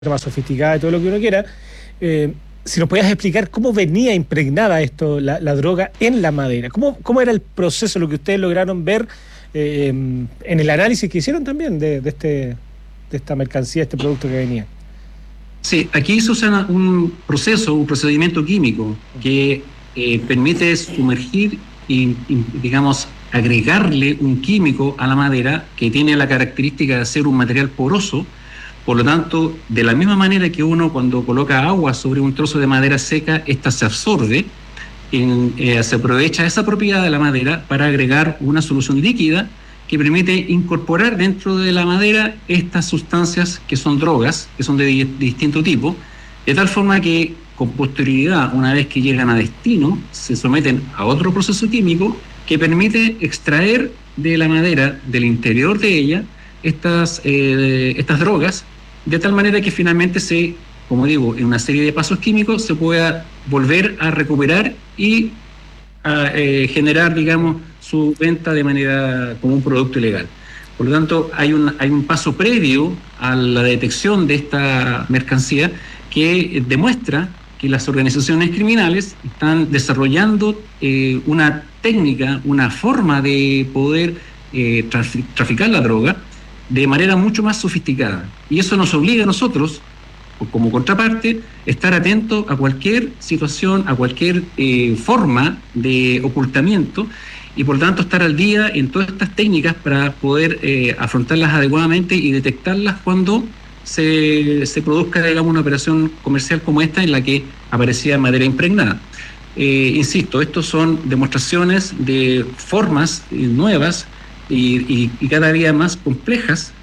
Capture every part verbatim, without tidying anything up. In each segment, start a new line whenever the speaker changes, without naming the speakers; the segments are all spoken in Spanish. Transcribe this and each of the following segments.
más sofisticada y todo lo que uno quiera, eh, si nos podías explicar cómo venía impregnada esto, la, la droga en la madera, cómo, cómo era el proceso, lo que ustedes lograron ver eh, en el análisis que hicieron también de, de, este, de esta mercancía, este producto que venía.
Sí, aquí se usa un proceso, un procedimiento químico que eh, permite sumergir y, y, digamos, agregarle un químico a la madera que tiene la característica de ser un material poroso. Por lo tanto, de la misma manera que uno cuando coloca agua sobre un trozo de madera seca, esta se absorbe, en, eh, se aprovecha esa propiedad de la madera para agregar una solución líquida que permite incorporar dentro de la madera estas sustancias que son drogas, que son de, de distinto tipo, de tal forma que con posterioridad, una vez que llegan a destino, se someten a otro proceso químico que permite extraer de la madera, del interior de ella, estas, eh, estas drogas, de tal manera que finalmente se, como digo, en una serie de pasos químicos se pueda volver a recuperar y a eh, generar, digamos, su venta de manera como un producto ilegal. Por lo tanto, hay un, hay un paso previo a la detección de esta mercancía que demuestra que las organizaciones criminales están desarrollando eh, una técnica, una forma de poder eh, trafic- traficar la droga de manera mucho más sofisticada. Y eso nos obliga a nosotros, como contraparte, estar atentos a cualquier situación, a cualquier eh, forma de ocultamiento y por lo tanto estar al día en todas estas técnicas para poder eh, afrontarlas adecuadamente y detectarlas cuando se, se produzca, digamos, una operación comercial como esta en la que aparecía madera impregnada. Eh, insisto, estos son demostraciones de formas eh, nuevas Y, y, y cada día más complejas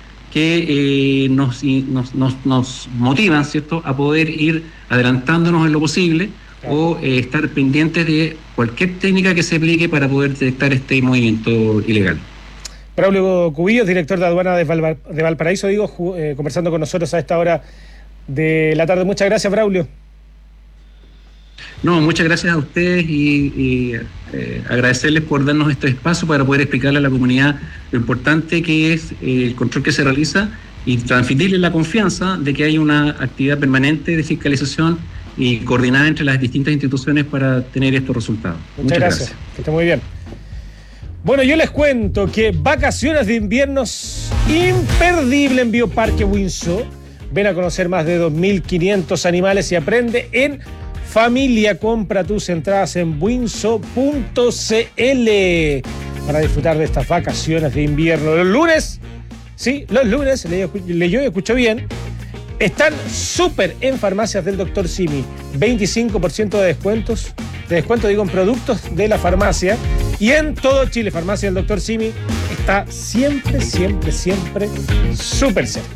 que eh, nos, nos, nos, nos motivan, ¿cierto?, a poder ir adelantándonos en lo posible, claro, o eh, estar pendientes de cualquier técnica que se aplique para poder detectar este movimiento ilegal.
Braulio Cubillos, director de aduana de, Val, de Valparaíso, digo, eh, conversando con nosotros a esta hora de la tarde. Muchas gracias, Braulio.
No, muchas gracias a ustedes y, y eh, agradecerles por darnos este espacio para poder explicarle a la comunidad lo importante que es eh, el control que se realiza y transmitirles la confianza de que hay una actividad permanente de fiscalización y coordinada entre las distintas instituciones para tener estos resultados.
Muchas, muchas gracias. gracias. Que esté muy bien. Bueno, yo les cuento que vacaciones de inviernos imperdible en Bioparque Windsor. Ven a conocer más de dos mil quinientos animales y aprende en familia. Compra tus entradas en windsor punto c l para disfrutar de estas vacaciones de invierno. Los lunes, sí, los lunes, leyó y escuchó bien, están súper en farmacias del doctor Simi. veinticinco por ciento de descuentos, de descuento digo en productos de la farmacia y en todo Chile. Farmacia del doctor Simi está siempre, siempre, siempre súper cerca.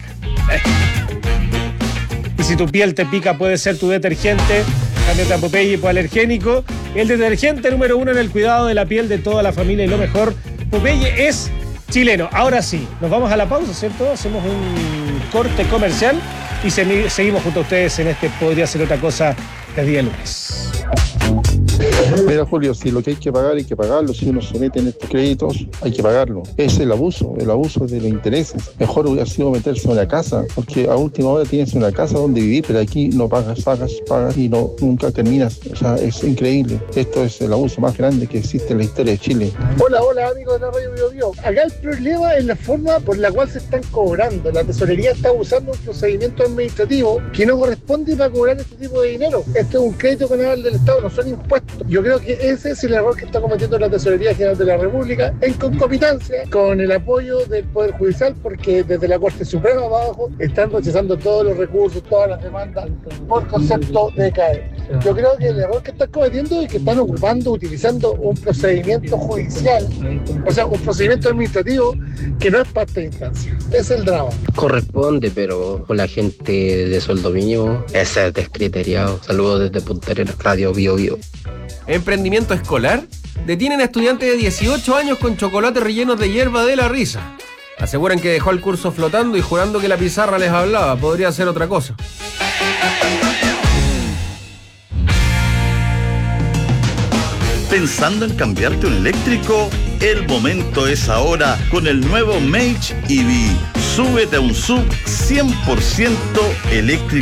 Y si tu piel te pica, puede ser tu detergente. Cámbiate a Popeye hipoalergénico, el detergente número uno en el cuidado de la piel de toda la familia y lo mejor, Popeye es chileno. Ahora sí, nos vamos a la pausa, ¿cierto? Hacemos un corte comercial y se, seguimos junto a ustedes en este Podría Ser Otra Cosa del día lunes.
Mira, Julio, si lo que hay que pagar hay que pagarlo, si uno se mete en estos créditos hay que pagarlo. Es el abuso, el abuso de los intereses. Mejor hubiera sido meterse en una casa, porque a última hora tienes una casa donde vivir, pero aquí no pagas, pagas, pagas y no nunca terminas. O sea, es increíble. Esto es el abuso más grande que existe en la historia de Chile.
Hola, hola amigos de la Radio Bio Bio. Acá el problema es la forma por la cual se están cobrando. La tesorería está usando un procedimiento administrativo que no corresponde para cobrar este tipo de dinero. Este es un crédito penal del Estado, no son impuestos. Yo creo que ese es el error que está cometiendo la Tesorería General de la República en concomitancia con el apoyo del Poder Judicial, porque desde la Corte Suprema abajo están rechazando todos los recursos, todas las demandas por concepto de caer. Yo creo que el error que están cometiendo es que están ocupando, utilizando un procedimiento judicial, o sea, un procedimiento administrativo que no es parte de instancia. Es el drama.
Corresponde, pero con la gente de sueldo mínimo, ese es descriteriado. Saludos desde Punta Arenas, Radio Bio Bio.
¿Emprendimiento escolar? Detienen a estudiantes de dieciocho años con chocolates rellenos de hierba de la risa. Aseguran que dejó el curso flotando y jurando que la pizarra les hablaba. Podría ser otra cosa.
¿Pensando en cambiarte un eléctrico El momento es ahora con el nuevo Mage E V. Súbete a un sub cien por ciento eléctrico